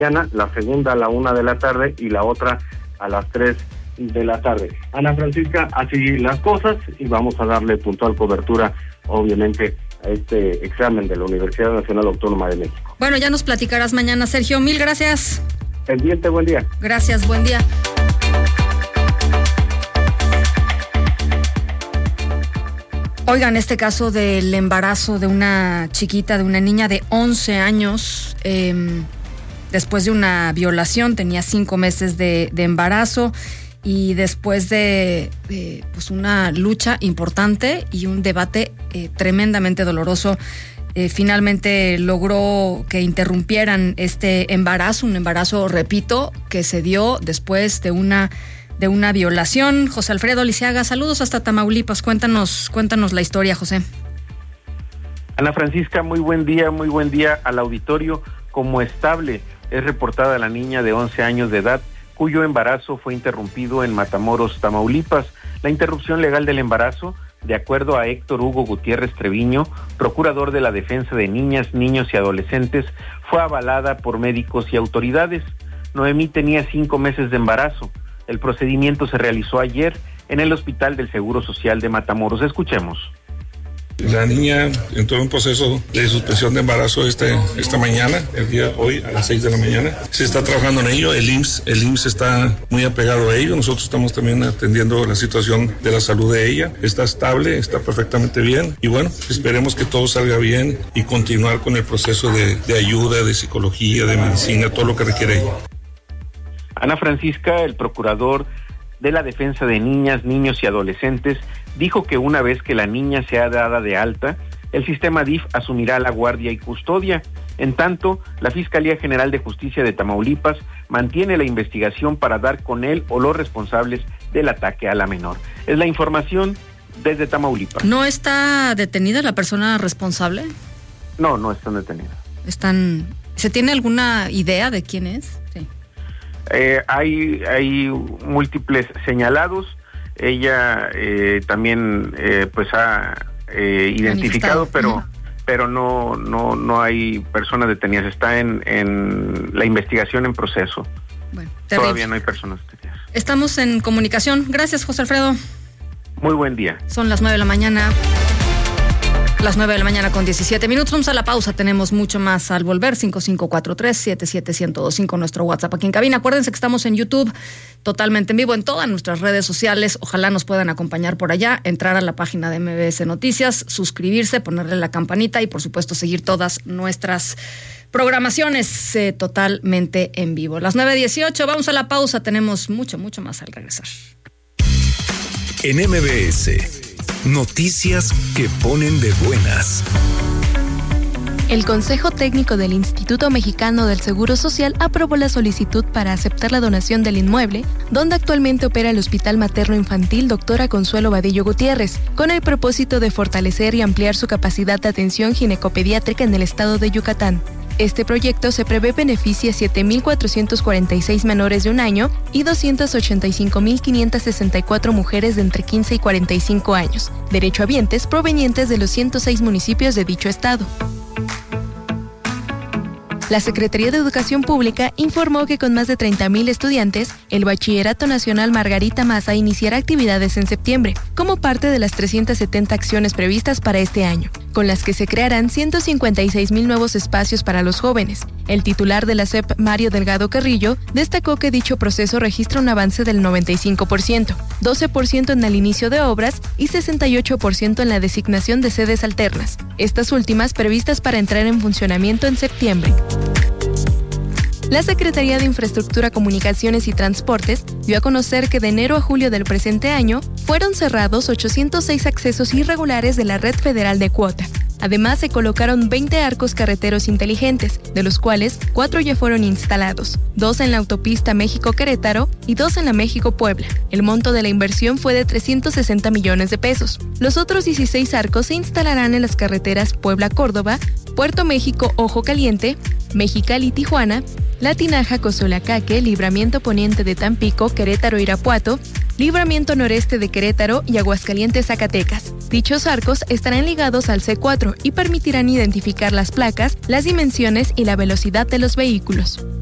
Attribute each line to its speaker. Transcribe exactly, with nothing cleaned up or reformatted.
Speaker 1: mañana, la segunda a la una de la tarde y la otra a las tres de la tarde. Ana Francisca, así las cosas, y vamos a darle puntual cobertura, obviamente, a este examen de la Universidad Nacional Autónoma de México.
Speaker 2: Bueno, ya nos platicarás mañana, Sergio. Mil gracias.
Speaker 1: Pendiente, buen día.
Speaker 2: Gracias, buen día. Oigan, este caso del embarazo de una chiquita, de una niña de once años, eh, después de una violación, tenía cinco meses de, de embarazo, y después de, de pues una lucha importante y un debate eh, tremendamente doloroso, eh, finalmente logró que interrumpieran este embarazo, un embarazo, repito, que se dio después de una de una violación. José Alfredo Lisiaga, saludos hasta Tamaulipas. Cuéntanos, cuéntanos la historia, José.
Speaker 3: Ana Francisca, muy buen día, muy buen día al auditorio. Como estable es reportada la niña de once años de edad, cuyo embarazo fue interrumpido en Matamoros, Tamaulipas. La interrupción legal del embarazo, de acuerdo a Héctor Hugo Gutiérrez Treviño, procurador de la defensa de niñas, niños y adolescentes, fue avalada por médicos y autoridades. Noemí tenía cinco meses de embarazo. El procedimiento se realizó ayer en el Hospital del Seguro Social de Matamoros. Escuchemos.
Speaker 4: La niña entró en un proceso de suspensión de embarazo este, esta mañana, el día hoy a las seis de la mañana. Se está trabajando en ello, el I M S S, el I M S S está muy apegado a ello. Nosotros estamos también atendiendo la situación de la salud de ella. Está estable, está perfectamente bien, y bueno, esperemos que todo salga bien y continuar con el proceso de, de ayuda, de psicología, de medicina, todo lo que requiere ella.
Speaker 3: Ana Francisca, el procurador de la defensa de niñas, niños y adolescentes, dijo que una vez que la niña sea dada de alta, el sistema D I F asumirá la guardia y custodia. En tanto, la Fiscalía General de Justicia de Tamaulipas mantiene la investigación para dar con él o los responsables del ataque a la menor. Es la información desde Tamaulipas.
Speaker 2: ¿No está detenida la persona responsable?
Speaker 3: No, no están detenidas.
Speaker 2: Están... ¿Se tiene alguna idea de quién es? Sí.
Speaker 3: Eh, hay, hay múltiples señalados. Ella eh, también eh, pues ha eh, identificado, pero uh-huh. pero no no no hay personas detenidas. Está en, en la investigación en proceso.
Speaker 2: Bueno,
Speaker 3: todavía no hay personas detenidas.
Speaker 2: Estamos en comunicación. Gracias, José Alfredo.
Speaker 3: Muy buen día.
Speaker 2: Son las nueve de la mañana. Las nueve de la mañana con diecisiete minutos. Vamos a la pausa. Tenemos mucho más al volver. cinco cinco cuatro tres, siete siete uno cero dos cinco, nuestro WhatsApp aquí en cabina. Acuérdense que estamos en YouTube, totalmente en vivo, en todas nuestras redes sociales. Ojalá nos puedan acompañar por allá, entrar a la página de M B S Noticias, suscribirse, ponerle la campanita y, por supuesto, seguir todas nuestras programaciones eh, totalmente en vivo. Las nueve dieciocho, vamos a la pausa. Tenemos mucho, mucho más al regresar.
Speaker 5: En M B S, noticias que ponen de buenas.
Speaker 6: El Consejo Técnico del Instituto Mexicano del Seguro Social aprobó la solicitud para aceptar la donación del inmueble donde actualmente opera el Hospital Materno Infantil Doctora Consuelo Vadillo Gutiérrez, con el propósito de fortalecer y ampliar su capacidad de atención ginecopediátrica en el estado de Yucatán. Este proyecto se prevé beneficia a siete mil cuatrocientos cuarenta y seis menores de un año y doscientas ochenta y cinco mil quinientas sesenta y cuatro mujeres de entre quince y cuarenta y cinco años, derechohabientes provenientes de los ciento seis municipios de dicho estado. La Secretaría de Educación Pública informó que con más de treinta mil estudiantes, el Bachillerato Nacional Margarita Maza iniciará actividades en septiembre, como parte de las trescientas setenta acciones previstas para este año, con las que se crearán ciento cincuenta y seis mil nuevos espacios para los jóvenes. El titular de la S E P, Mario Delgado Carrillo, destacó que dicho proceso registra un avance del noventa y cinco por ciento, doce por ciento en el inicio de obras y sesenta y ocho por ciento en la designación de sedes alternas, estas últimas previstas para entrar en funcionamiento en septiembre. La Secretaría de Infraestructura, Comunicaciones y Transportes dio a conocer que de enero a julio del presente año fueron cerrados ochocientos seis accesos irregulares de la red federal de cuota. Además, se colocaron veinte arcos carreteros inteligentes, de los cuales cuatro ya fueron instalados, dos en la autopista México-Querétaro y dos en la México-Puebla. El monto de la inversión fue de trescientos sesenta millones de pesos. Los otros dieciséis arcos se instalarán en las carreteras Puebla-Córdoba, Puerto México-Ojo Caliente, Mexicali-Tijuana, La Tinaja-Cozolacaque, Libramiento Poniente de Tampico, Querétaro-Irapuato, Libramiento Noreste de Querétaro y Aguascalientes-Zacatecas. Dichos arcos estarán ligados al C cuatro y permitirán identificar las placas, las dimensiones y la velocidad de los vehículos.